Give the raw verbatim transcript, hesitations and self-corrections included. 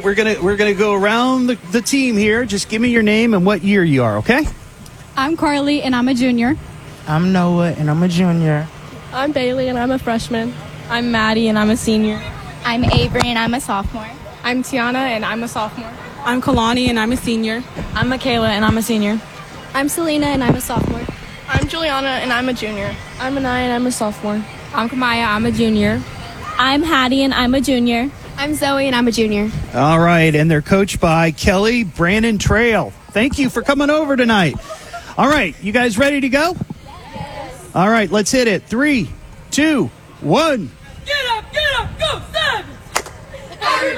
we're gonna we're gonna go around the, the team here. Just give me your name and what year you are, okay? I'm Carly, and I'm a junior. I'm Noah, and I'm a junior. I'm Bailey, and I'm a freshman. I'm Maddie, and I'm a senior. I'm Avery, and I'm a sophomore. I'm Tiana, and I'm a sophomore. I'm Kalani, and I'm a senior. I'm Michaela, and I'm a senior. I'm Selena, and I'm a sophomore. I'm Juliana, and I'm a junior. I'm Anaya, and I'm a sophomore. I'm Kamaya, I'm a junior. I'm Hattie, and I'm a junior. I'm Zoe, and I'm a junior. All right, and they're coached by Kelly Brandon Trail. Thank you for coming over tonight. All right, you guys ready to go? Yes. All right, let's hit it. Three, two, one.